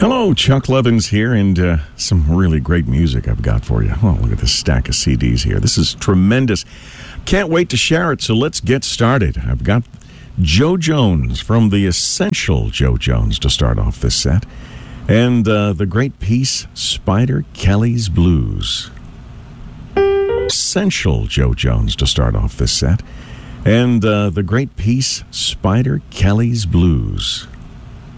Hello, Chuck Levins here, and some really great music I've got for you. Oh, look at this stack of CDs here. This is tremendous. Can't wait to share it, so let's get started. I've got Joe Jones from the Essential Joe Jones to start off this set, and the great piece, Spider Kelly's Blues. Essential Joe Jones to start off this set, and the great piece, Spider Kelly's Blues.